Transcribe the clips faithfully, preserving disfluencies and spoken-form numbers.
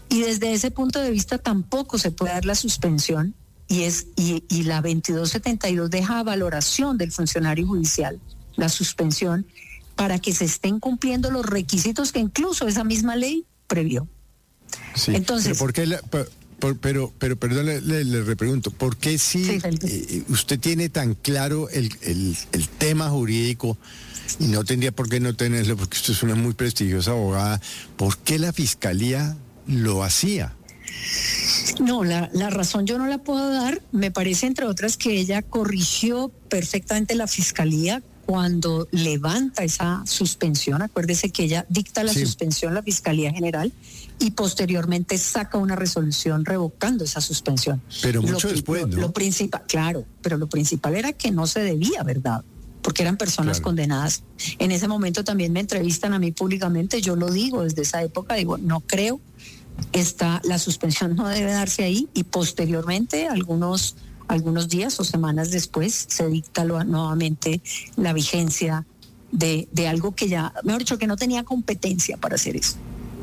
Y desde ese punto de vista tampoco se puede dar la suspensión, y, es, y, y la veintidós setenta y dos deja a valoración del funcionario judicial la suspensión para que se estén cumpliendo los requisitos que incluso esa misma ley previó. Sí, entonces, pero ¿por qué la, por, por, pero, pero perdón, le, le, le repregunto, ¿por qué si sí, eh, usted tiene tan claro el, el, el tema jurídico y no tendría por qué no tenerlo, porque usted es una muy prestigiosa abogada, ¿por qué la fiscalía lo hacía? No, la, la razón yo no la puedo dar. Me parece, entre otras, que ella corrigió perfectamente la fiscalía cuando levanta esa suspensión. Acuérdese que ella dicta la sí. suspensión, la Fiscalía General, y posteriormente saca una resolución revocando esa suspensión. Pero mucho lo, después, ¿no? Lo, lo principal, claro, pero lo principal era que no se debía, ¿verdad? Porque eran personas claro. condenadas. En ese momento también me entrevistan a mí públicamente, yo lo digo desde esa época, digo, no creo, está, la suspensión no debe darse ahí, y posteriormente, algunos, algunos días o semanas después, se dicta lo, nuevamente la vigencia de, de algo que ya, mejor dicho, que no tenía competencia para hacer eso.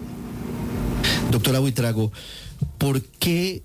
Doctora Buitrago, ¿por qué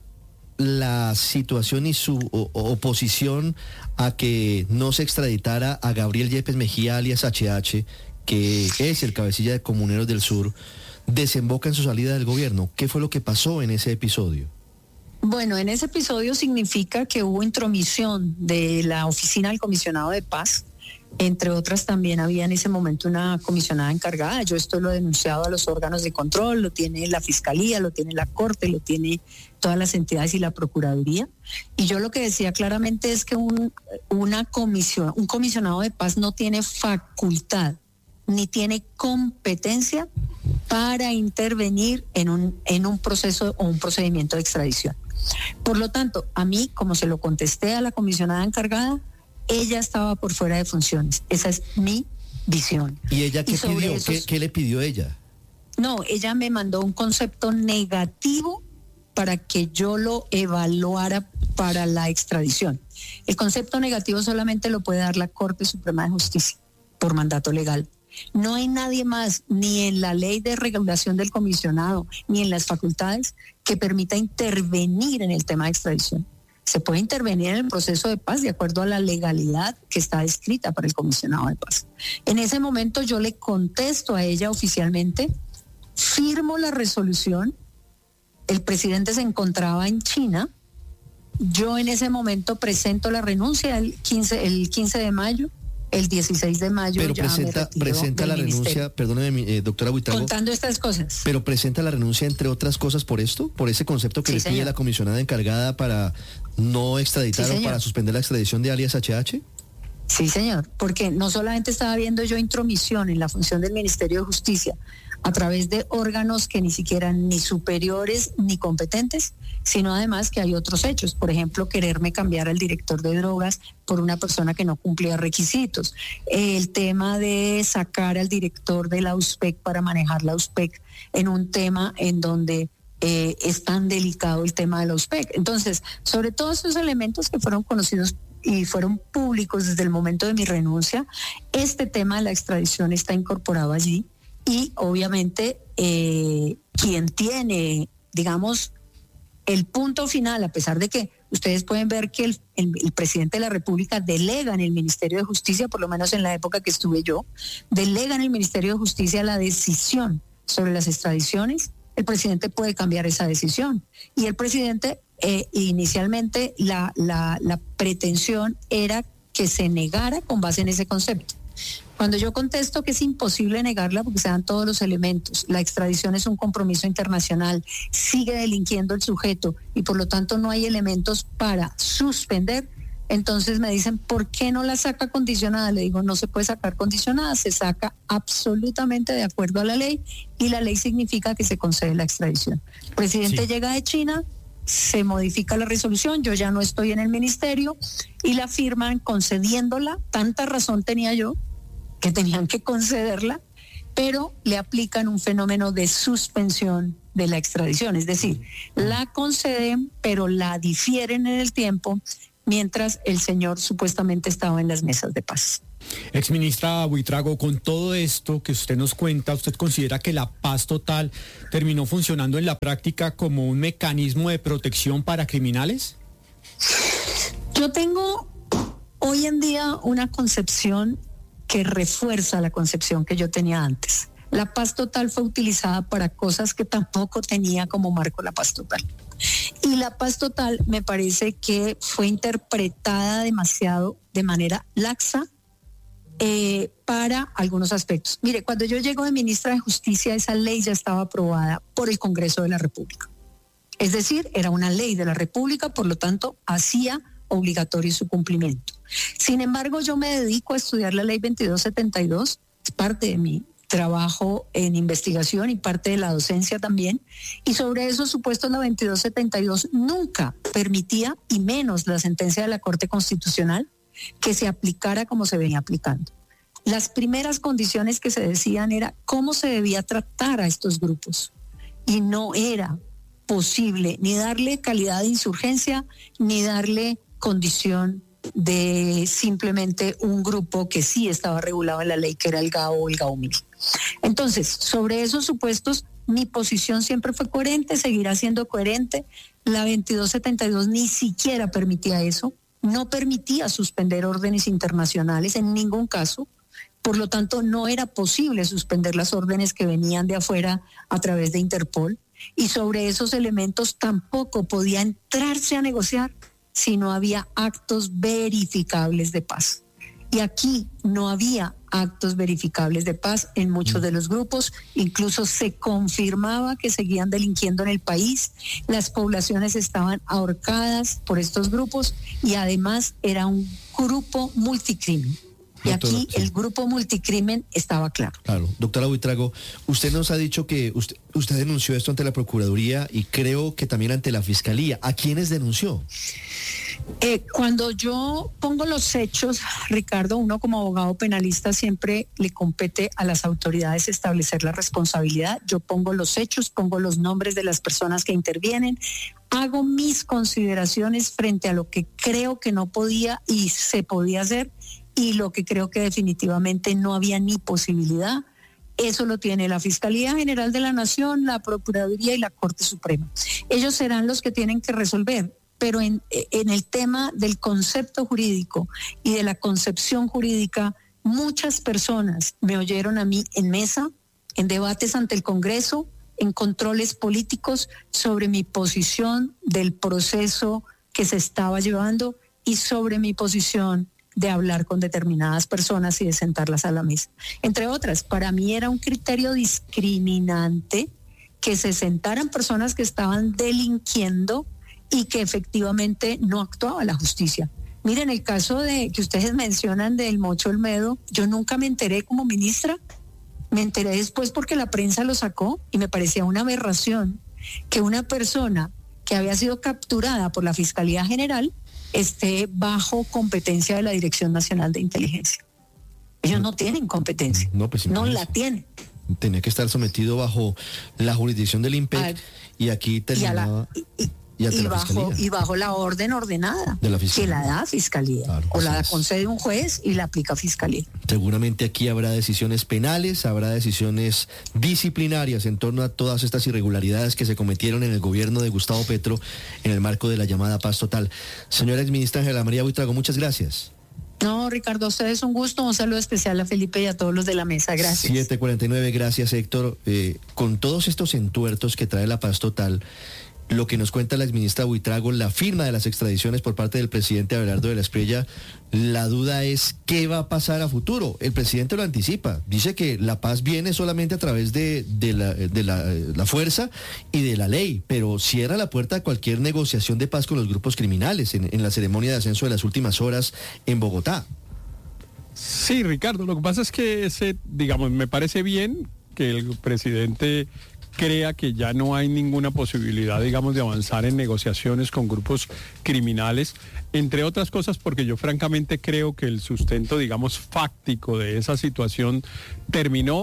la situación y su o, oposición a que no se extraditara a Gabriel Yepes Mejía, alias H H, que es el cabecilla de Comuneros del Sur, desemboca en su salida del gobierno? ¿Qué fue lo que pasó en ese episodio? Bueno, en ese episodio significa que hubo intromisión de la oficina del comisionado de paz. Entre otras, también había en ese momento una comisionada encargada. Yo esto lo he denunciado a los órganos de control, lo tiene la Fiscalía, lo tiene la Corte, lo tiene todas las entidades y la Procuraduría. Y yo lo que decía claramente es que un, una comisión, un comisionado de paz no tiene facultad ni tiene competencia para intervenir en un, en un proceso o un procedimiento de extradición. Por lo tanto, a mí, como se lo contesté a la comisionada encargada, ella estaba por fuera de funciones. Esa es mi visión. ¿Y ella qué pidió? Esos... ¿Qué, ¿Qué le pidió ella? No, ella me mandó un concepto negativo para que yo lo evaluara para la extradición. El concepto negativo solamente lo puede dar la Corte Suprema de Justicia por mandato legal. No hay nadie más, ni en la ley de regulación del comisionado, ni en las facultades, que permita intervenir en el tema de extradición. Se puede intervenir en el proceso de paz de acuerdo a la legalidad que está descrita para el comisionado de paz. En ese momento yo le contesto a ella oficialmente, firmo la resolución, el presidente se encontraba en China, yo en ese momento presento la renuncia el quince, el quince de mayo, el dieciséis de mayo. Pero ya presenta, me presenta la ministerio. renuncia, perdóneme, eh, doctora Buitrago. Contando estas cosas. Pero presenta la renuncia, entre otras cosas, por esto, por ese concepto que sí, le pide señor. La comisionada encargada para no extraditar sí, o para suspender la extradición de alias H H. Sí, señor, porque no solamente estaba viendo yo intromisión en la función del Ministerio de Justicia a través de órganos que ni siquiera eran ni superiores ni competentes, sino además que hay otros hechos. Por ejemplo, quererme cambiar al director de drogas por una persona que no cumplía requisitos. El tema de sacar al director de la U S P E C para manejar la U S P E C en un tema en donde eh, es tan delicado el tema de la U S P E C. Entonces, sobre todos esos elementos que fueron conocidos y fueron públicos desde el momento de mi renuncia, este tema de la extradición está incorporado allí y obviamente eh, quien tiene, digamos, el punto final, a pesar de que ustedes pueden ver que el, el, el presidente de la República delega en el Ministerio de Justicia, por lo menos en la época que estuve yo, delega en el Ministerio de Justicia la decisión sobre las extradiciones, el presidente puede cambiar esa decisión. Y el presidente, eh, inicialmente, la, la, la pretensión era que se negara con base en ese concepto. Cuando yo contesto que es imposible negarla porque se dan todos los elementos, la extradición es un compromiso internacional, sigue delinquiendo el sujeto y por lo tanto no hay elementos para suspender, entonces me dicen, ¿por qué no la saca condicionada? Le digo, no se puede sacar condicionada, se saca absolutamente de acuerdo a la ley y la ley significa que se concede la extradición. El presidente sí. llega de China, se modifica la resolución, yo ya no estoy en el ministerio y la firman concediéndola, tanta razón tenía yo que tenían que concederla, pero le aplican un fenómeno de suspensión de la extradición, es decir, la conceden, pero la difieren en el tiempo, mientras el señor supuestamente estaba en las mesas de paz. Exministra Buitrago, con todo esto que usted nos cuenta, ¿usted considera que la paz total terminó funcionando en la práctica como un mecanismo de protección para criminales? Yo tengo hoy en día una concepción que refuerza la concepción que yo tenía antes. La paz total fue utilizada para cosas que tampoco tenía como marco la paz total. Y la paz total me parece que fue interpretada demasiado de manera laxa eh, para algunos aspectos. Mire, cuando yo llego de ministra de Justicia, esa ley ya estaba aprobada por el Congreso de la República. Es decir, era una ley de la República, por lo tanto, hacía obligatorio su cumplimiento. Sin embargo, yo me dedico a estudiar la ley veintidós setenta y dos, es parte de mi trabajo en investigación y parte de la docencia también, y sobre esos supuestos la veintidós setenta y dos nunca permitía, y menos la sentencia de la Corte Constitucional, que se aplicara como se venía aplicando. Las primeras condiciones que se decían era cómo se debía tratar a estos grupos, y no era posible ni darle calidad de insurgencia, ni darle condición de simplemente un grupo que sí estaba regulado en la ley, que era el G A O o el Gaumil. Entonces, sobre esos supuestos, mi posición siempre fue coherente, seguirá siendo coherente. La veintidós setenta y dos ni siquiera permitía eso, no permitía suspender órdenes internacionales en ningún caso. Por lo tanto, no era posible suspender las órdenes que venían de afuera a través de Interpol. Y sobre esos elementos tampoco podía entrarse a negociar si no había actos verificables de paz. Y aquí no había actos verificables de paz en muchos de los grupos, incluso se confirmaba que seguían delinquiendo en el país, las poblaciones estaban ahorcadas por estos grupos y además era un grupo multicrimen. Y Doctora, aquí sí. el grupo multicrimen estaba claro. Claro. Doctora Buitrago, usted nos ha dicho que usted, usted denunció esto ante la Procuraduría y creo que también ante la Fiscalía. ¿A quiénes denunció? Eh, cuando yo pongo los hechos, Ricardo, uno como abogado penalista siempre le compete a las autoridades establecer la responsabilidad. Yo pongo los hechos, pongo los nombres de las personas que intervienen, hago mis consideraciones frente a lo que creo que no podía y se podía hacer y lo que creo que definitivamente no había ni posibilidad. Eso lo tiene la Fiscalía General de la Nación, la Procuraduría y la Corte Suprema. Ellos serán los que tienen que resolver. Pero en, en el tema del concepto jurídico y de la concepción jurídica, muchas personas me oyeron a mí en mesa, en debates ante el Congreso, en controles políticos sobre mi posición del proceso que se estaba llevando y sobre mi posición de hablar con determinadas personas y de sentarlas a la mesa. Entre otras, para mí era un criterio discriminante que se sentaran personas que estaban delinquiendo y que efectivamente no actuaba la justicia. Miren, el caso de que ustedes mencionan del Mocho Olmedo, yo nunca me enteré como ministra, me enteré después porque la prensa lo sacó y me parecía una aberración que una persona que había sido capturada por la Fiscalía General esté bajo competencia de la Dirección Nacional de Inteligencia. Ellos no tienen competencia, no, pues, no la tienen. Tenía que estar sometido bajo la jurisdicción del INPEC Ay, y aquí terminaba... Y, a la, y, Y, y, bajo, y bajo la orden ordenada de la Fiscalía. Que la da Fiscalía, claro, o la es. concede un juez y la aplica Fiscalía. Seguramente aquí habrá decisiones penales, habrá decisiones disciplinarias en torno a todas estas irregularidades que se cometieron en el gobierno de Gustavo Petro en el marco de la llamada paz total. Señora exministra Ángela María Buitrago, muchas gracias. No, Ricardo, a ustedes un gusto, un saludo especial a Felipe y a todos los de la mesa, gracias. siete cuarenta y nueve, gracias Héctor. Eh, con todos estos entuertos que trae la paz total, lo que nos cuenta la exministra Buitrago, la firma de las extradiciones por parte del presidente Abelardo de la Espriella, la duda es qué va a pasar a futuro. El presidente lo anticipa, dice que la paz viene solamente a través de, de, la, de la, la fuerza y de la ley, pero cierra la puerta a cualquier negociación de paz con los grupos criminales en, en la ceremonia de ascenso de las últimas horas en Bogotá. Sí, Ricardo, lo que pasa es que ese, digamos, me parece bien que el presidente crea que ya no hay ninguna posibilidad, digamos, de avanzar en negociaciones con grupos criminales, entre otras cosas porque yo francamente creo que el sustento, digamos, fáctico de esa situación terminó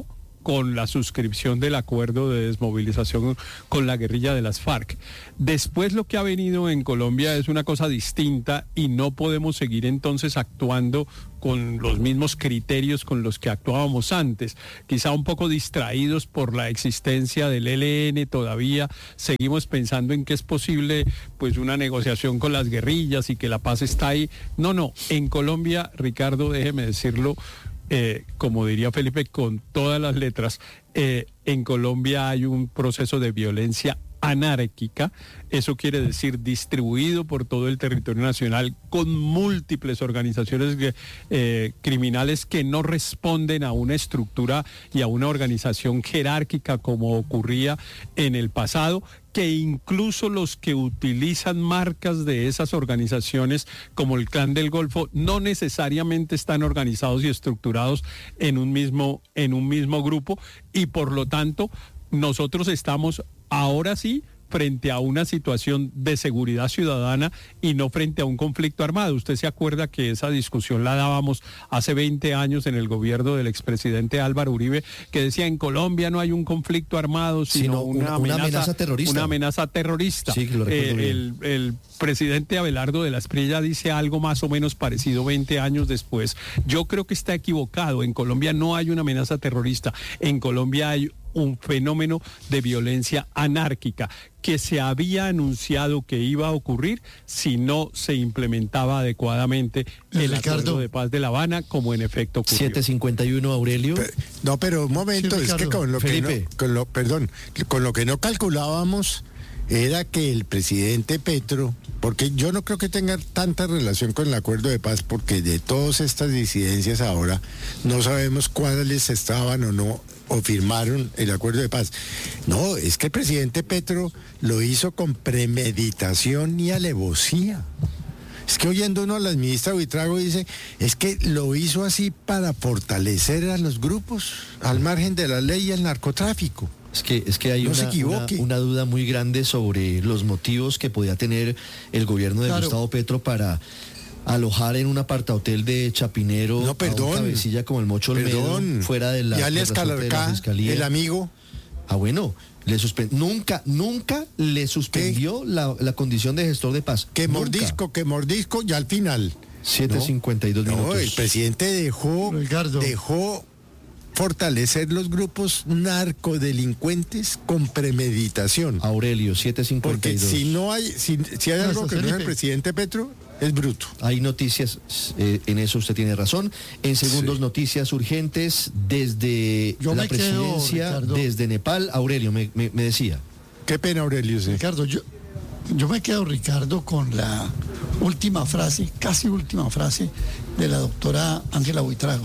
con la suscripción del acuerdo de desmovilización con la guerrilla de las FARC. Después lo que ha venido en Colombia es una cosa distinta y no podemos seguir entonces actuando con los mismos criterios con los que actuábamos antes, quizá un poco distraídos por la existencia del E L N todavía, seguimos pensando en que es posible pues una negociación con las guerrillas y que la paz está ahí. No, no, en Colombia, Ricardo, déjeme decirlo, eh, como diría Felipe, con todas las letras, eh, en Colombia hay un proceso de violencia anárquica, eso quiere decir distribuido por todo el territorio nacional con múltiples organizaciones eh, criminales que no responden a una estructura y a una organización jerárquica como ocurría en el pasado, que incluso los que utilizan marcas de esas organizaciones como el Clan del Golfo no necesariamente están organizados y estructurados en un mismo, en un mismo grupo, y por lo tanto nosotros estamos ahora sí frente a una situación de seguridad ciudadana y no frente a un conflicto armado. Usted se acuerda que esa discusión la dábamos hace veinte años en el gobierno del expresidente Álvaro Uribe, que decía en Colombia no hay un conflicto armado, sino, sino una, una, amenaza, una amenaza terrorista. Una amenaza terrorista. Sí, lo recuerdo bien. El, el presidente Abelardo de la Espriella dice algo más o menos parecido veinte años después. Yo creo que está equivocado. En Colombia no hay una amenaza terrorista. En Colombia hay un fenómeno de violencia anárquica que se había anunciado que iba a ocurrir si no se implementaba adecuadamente el Ricardo, acuerdo de paz de La Habana, como en efecto ocurrió. siete cincuenta y uno, Aurelio. Pero, no, pero un momento, sí, es que con lo Felipe. que no, con lo, perdón, con lo que no calculábamos era que el presidente Petro, porque yo no creo que tenga tanta relación con el acuerdo de paz, porque de todas estas disidencias ahora no sabemos cuáles estaban o no o firmaron el acuerdo de paz. No, es que el presidente Petro lo hizo con premeditación y alevosía. Es que oyendo uno a la ministra Buitrago dice, es que lo hizo así para fortalecer a los grupos al margen de la ley y el narcotráfico. Es que, es que hay no una, una, una duda muy grande sobre los motivos que podía tener el gobierno de claro. Gustavo Petro para alojar en un apartahotel de Chapinero no, perdón, a un cabecilla como el Mocho Olmedo fuera de la, y alias Calarcá, fiscalía. El amigo. Ah, bueno, le suspend... nunca, nunca le suspendió la, la condición de gestor de paz. Que nunca. mordisco, que mordisco, ya al final. siete cincuenta y dos no, minutos. No, el presidente dejó, Ricardo. dejó fortalecer los grupos narcodelincuentes con premeditación. Aurelio, siete cincuenta y dos. Porque si no hay, si, si hay algo que no es el presidente Petro, es bruto. Hay noticias, eh, en eso usted tiene razón. En segundos, sí. Noticias urgentes desde yo la presidencia, quedo, desde Nepal. Aurelio, me, me, me decía. Qué pena, Aurelio. Sí. Ricardo, yo, yo me quedo, Ricardo, con la última frase, casi última frase, de la doctora Ángela Buitrago.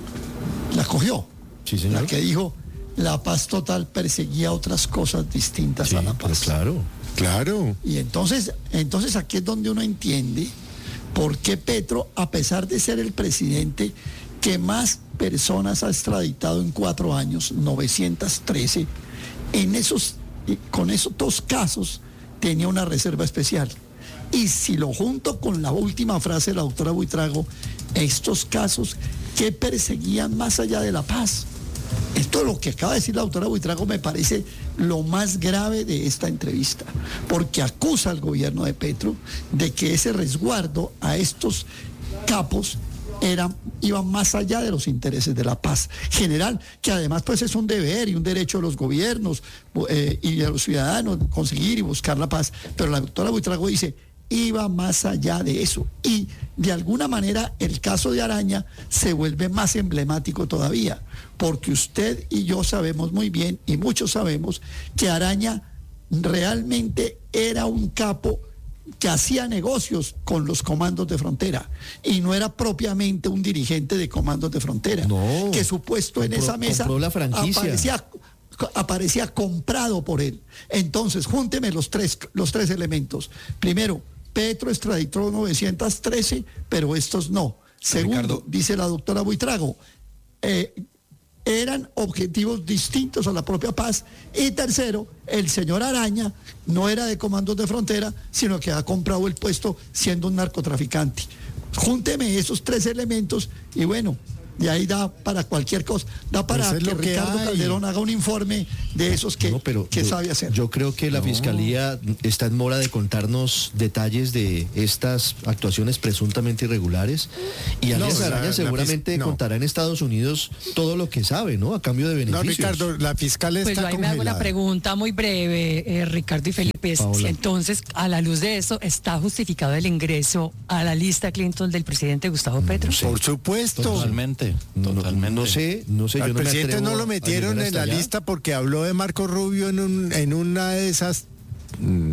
La cogió. Sí, señor. La que dijo, la paz total perseguía otras cosas distintas sí, a la paz. Claro, claro. Y entonces, entonces aquí es donde uno entiende por qué Petro, a pesar de ser el presidente que más personas ha extraditado en cuatro años, novecientos trece, en esos, con esos dos casos tenía una reserva especial. Y si lo junto con la última frase de la doctora Buitrago, estos casos que perseguían más allá de la paz. Esto lo que acaba de decir la doctora Buitrago me parece lo más grave de esta entrevista, porque acusa al gobierno de Petro de que ese resguardo a estos capos era, iba más allá de los intereses de la paz general, que además pues es un deber y un derecho de los gobiernos eh, y de los ciudadanos conseguir y buscar la paz. Pero la doctora Buitrago dice, iba más allá de eso. Y de alguna manera el caso de Araña se vuelve más emblemático todavía, porque usted y yo sabemos muy bien, y muchos sabemos, que Araña realmente era un capo que hacía negocios con los comandos de frontera y no era propiamente un dirigente de comandos de frontera, no, que su puesto en esa mesa la franquicia. aparecía aparecía comprado por él. Entonces, júnteme los tres, los tres elementos. Primero, Petro extraditó novecientos trece, pero estos no. Segundo, Ricardo, dice la doctora Buitrago, eh, eran objetivos distintos a la propia paz. Y tercero, el señor Araña no era de comandos de frontera, sino que ha comprado el puesto siendo un narcotraficante. Júnteme esos tres elementos y bueno, de ahí da para cualquier cosa, da para Pues es que lo que Ricardo hay. Calderón haga un informe de esos que, No, pero que yo, sabe hacer. Yo creo que la No. Fiscalía está en mora de contarnos detalles de estas actuaciones presuntamente irregulares y No, Alias la- Araña la seguramente fis- no. contará en Estados Unidos todo lo que sabe, ¿no? A cambio de No, beneficios. Ricardo, la fiscal está Pues yo ahí me hago una congelada. pregunta muy breve, eh, Ricardo y Felipe. Paola. Entonces, a la luz de eso, ¿está justificado el ingreso a la lista Clinton del presidente Gustavo Petro? Por supuesto. Totalmente, No, no, totalmente. no sé, no sé, yo Al no me presidente atrevo no lo a metieron llegar en la hasta allá. lista porque habló de Marco Rubio en, un, en una de esas mm,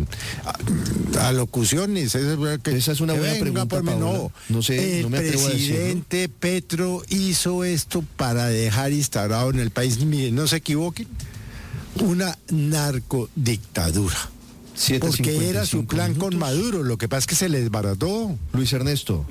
a- alocuciones. Esa es, que- Esa es una que buena venga pregunta, por mí, Paola. no. No sé, El no me atrevo a decirlo. presidente Petro hizo esto para dejar instalado en el país, miren, no se equivoquen, una narcodictadura. siete cincuenta Porque y era su cinco plan con minutos. Maduro, lo que pasa es que se les desbarató. Luis Ernesto.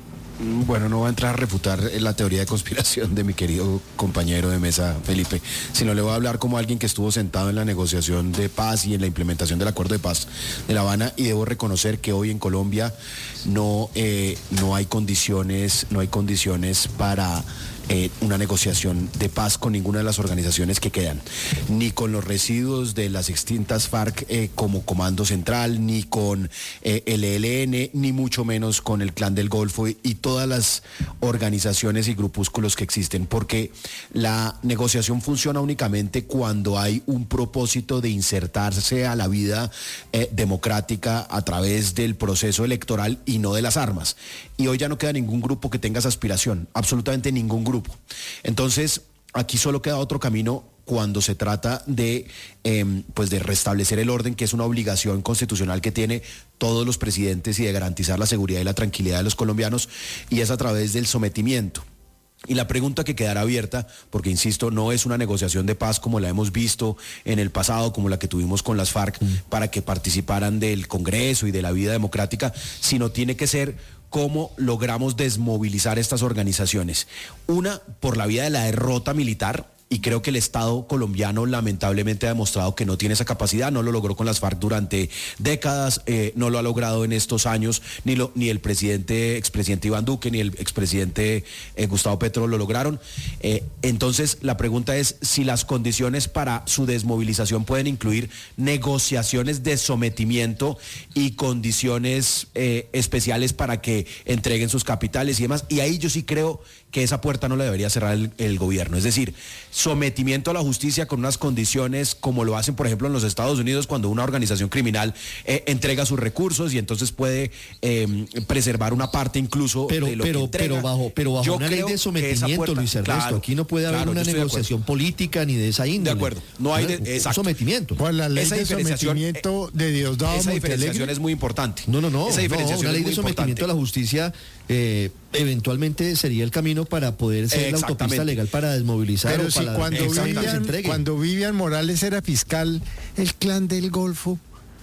Bueno, no voy a entrar a refutar la teoría de conspiración de mi querido compañero de mesa, Felipe, sino le voy a hablar como alguien que estuvo sentado en la negociación de paz y en la implementación del acuerdo de paz de La Habana, y debo reconocer que hoy en Colombia no, eh, no hay condiciones, no hay condiciones para eh, una negociación de paz con ninguna de las organizaciones que quedan, ni con los residuos de las extintas FARC eh, como Comando Central, ni con eh, el E L N, ni mucho menos con el Clan del Golfo y, y todas las organizaciones y grupúsculos que existen, porque la negociación funciona únicamente cuando hay un propósito de insertarse a la vida eh, democrática a través del proceso electoral y no de las armas. Y hoy ya no queda ningún grupo que tenga esa aspiración, absolutamente ningún grupo. Entonces, aquí solo queda otro camino cuando se trata de, eh, pues de restablecer el orden, que es una obligación constitucional que tiene todos los presidentes, y de garantizar la seguridad y la tranquilidad de los colombianos, y es a través del sometimiento. Y la pregunta que quedará abierta, porque insisto, no es una negociación de paz como la hemos visto en el pasado, como la que tuvimos con las FARC, mm. para que participaran del Congreso y de la vida democrática, sino tiene que ser cómo logramos desmovilizar estas organizaciones. Una, por la vía de la derrota militar, y creo que el Estado colombiano lamentablemente ha demostrado que no tiene esa capacidad, no lo logró con las FARC durante décadas, eh, no lo ha logrado en estos años, ni, lo, ni el presidente, expresidente Iván Duque, ni el expresidente eh, Gustavo Petro lo lograron. Eh, entonces, la pregunta es si las condiciones para su desmovilización pueden incluir negociaciones de sometimiento y condiciones eh, especiales para que entreguen sus capitales y demás. Y ahí yo sí creo que esa puerta no la debería cerrar el, el gobierno. Es decir, sometimiento a la justicia con unas condiciones como lo hacen, por ejemplo, en los Estados Unidos, cuando una organización criminal eh, entrega sus recursos y entonces puede eh, preservar una parte incluso pero, de lo pero, que entrega. Pero bajo, pero bajo Yo una ley creo de que sometimiento, esa puerta, Luis Ernesto, claro, aquí no puede haber claro, una yo estoy de acuerdo. negociación política ni de esa índole. De acuerdo, no hay de- Un exacto. sometimiento. Pues la ley Esa de diferenciación, sometimiento de Diosdado Esa diferenciación Montealegre. es muy importante. No, no, no, Esa no, diferenciación una ley es muy de sometimiento importante. a la justicia eh, eventualmente sería el camino para poder ser la autopista Exactamente. legal para desmovilizar Pero o si para cuando que se Vivian, entregue. cuando Vivian Morales era fiscal, el Clan del Golfo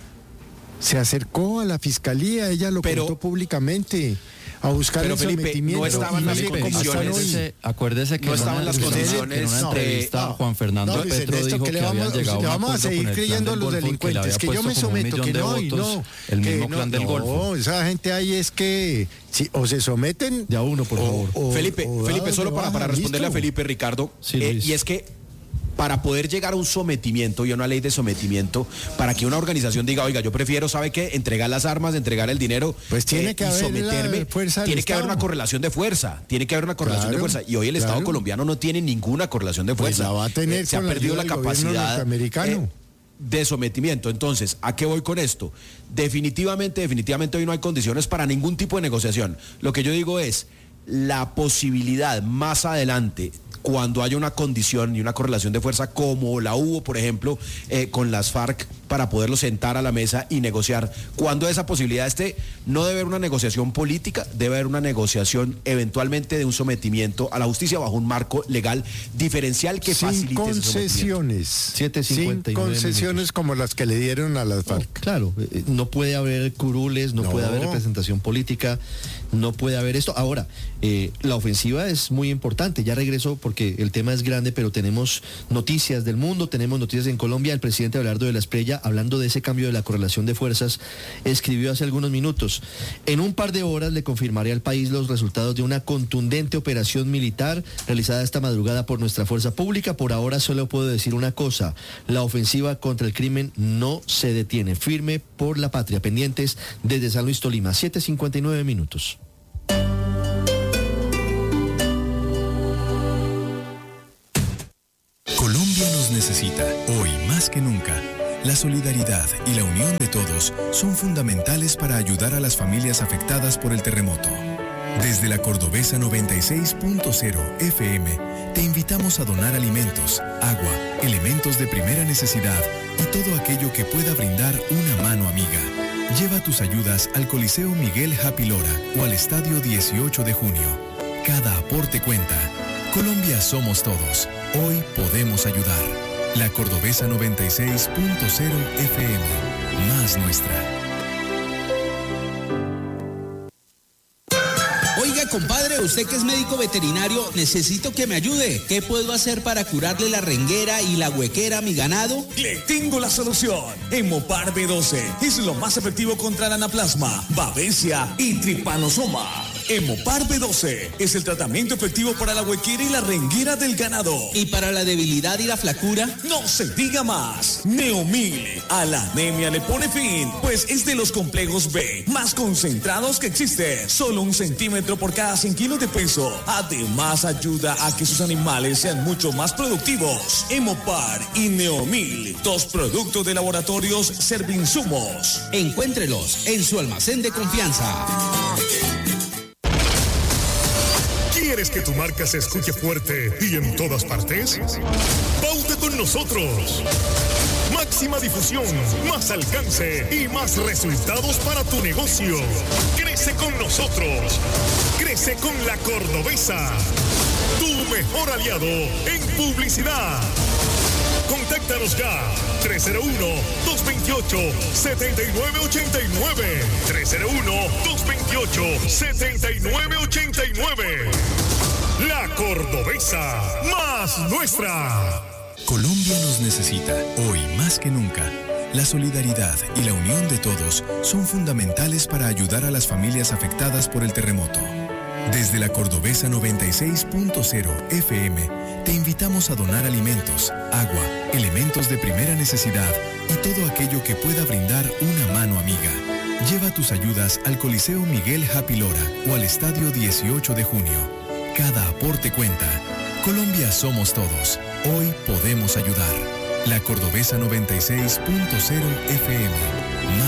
se acercó a la fiscalía, ella lo Pero- contó públicamente, a buscar pero, el Felipe, sometimiento. no estaban Y las mire cómo condiciones. están hoy. Acuérdese, acuérdese que No en estaban una- las en una- condiciones en una de- entrevista no, Juan Fernando no, Luis Petro Ernesto, dijo que que, le vamos- habían llegado le a un vamos a acuerdo seguir con el Clan creyendo a del los Golfo y que le delincuentes, había que yo puesto me como un someto, millón que de no, y votos, no, el que mismo no, Clan del no, Golfo. esa gente ahí es que si, o se someten. Ya uno, por o- favor. o- Felipe, o Felipe, dados solo de para, baja, para responderle listo. a Felipe, Ricardo, Sí, eh, Luis. y es que para poder llegar a un sometimiento y a una ley de sometimiento, para que una organización diga, oiga, yo prefiero, ¿sabe qué? Entregar las armas, entregar el dinero, Pues tiene que y haber someterme, la fuerza del tiene que haber Estado. una correlación de fuerza, tiene que haber una correlación Claro, de fuerza. Y hoy el Estado claro. colombiano no tiene ninguna correlación de Pues fuerza. la va a tener Eh, se ha con la perdido la ayuda del gobierno capacidad norteamericano. eh, de sometimiento. Entonces, ¿a qué voy con esto? Definitivamente, definitivamente hoy no hay condiciones para ningún tipo de negociación. Lo que yo digo es, la posibilidad más adelante, cuando haya una condición y una correlación de fuerza como la hubo, por ejemplo, eh, con las FARC, para poderlo sentar a la mesa y negociar. Cuando esa posibilidad esté, no debe haber una negociación política, debe haber una negociación eventualmente de un sometimiento a la justicia bajo un marco legal diferencial que Sin facilite ese sometimiento. concesiones. siete cincuenta y Sin nueve concesiones minutos. como las que le dieron a las FARC. Claro, eh, no puede haber curules, no, No. puede haber representación política, no puede haber esto. Ahora, eh, la ofensiva es muy importante. Ya regreso porque porque el tema es grande, pero tenemos noticias del mundo, tenemos noticias en Colombia. El presidente Abelardo de la Espriella, hablando de ese cambio de la correlación de fuerzas, escribió hace algunos minutos: en un par de horas le confirmaré al país los resultados de una contundente operación militar realizada esta madrugada por nuestra fuerza pública. Por ahora solo puedo decir una cosa: la ofensiva contra el crimen no se detiene. Firme por la patria. Pendientes desde San Luis, Tolima. siete cincuenta y nueve minutos. Colombia nos necesita hoy más que nunca. La solidaridad y la unión de todos son fundamentales para ayudar a las familias afectadas por el terremoto. Desde la Cordobesa noventa y seis punto cero F M, te invitamos a donar alimentos, agua, elementos de primera necesidad y todo aquello que pueda brindar una mano amiga. Lleva tus ayudas al Coliseo Miguel Happy Lora o al Estadio dieciocho de junio. Cada aporte cuenta. Colombia somos todos. Hoy podemos ayudar. La Cordobesa noventa y seis punto cero F M, más nuestra. Oiga, compadre, usted que es médico veterinario, necesito que me ayude. ¿Qué puedo hacer para curarle la renguera y la huequera a mi ganado? Le tengo la solución. Hemopar B doce es lo más efectivo contra la anaplasma, babesia y tripanosoma. Hemopar B doce es el tratamiento efectivo para la huequera y la renguera del ganado. ¿Y para la debilidad y la flacura? No se diga más. Neomil a la anemia le pone fin, pues es de los complejos B más concentrados que existe. Solo un centímetro por cada cien kilos de peso. Además ayuda a que sus animales sean mucho más productivos. Hemopar y Neomil, dos productos de laboratorios Servinsumos. Encuéntrelos en su almacén de confianza. ¿Quieres que tu marca se escuche fuerte y en todas partes? ¡Pauta con nosotros! Máxima difusión, más alcance y más resultados para tu negocio. Crece con nosotros. Crece con La Cordobesa. Tu mejor aliado en publicidad. Contáctanos ya. tres cero uno, dos dos ocho, siete nueve ocho nueve. tres cero uno, dos dos ocho, siete nueve ocho nueve. La Cordobesa, más nuestra. Colombia nos necesita hoy más que nunca. La solidaridad y la unión de todos son fundamentales para ayudar a las familias afectadas por el terremoto. Desde la Cordobesa noventa y seis punto cero F M, te invitamos a donar alimentos, agua, elementos de primera necesidad y todo aquello que pueda brindar una mano amiga. Lleva tus ayudas al Coliseo Miguel Happy Lora o al Estadio dieciocho de junio. Cada aporte cuenta. Colombia somos todos. Hoy podemos ayudar. La Cordobesa noventa y seis punto cero F M.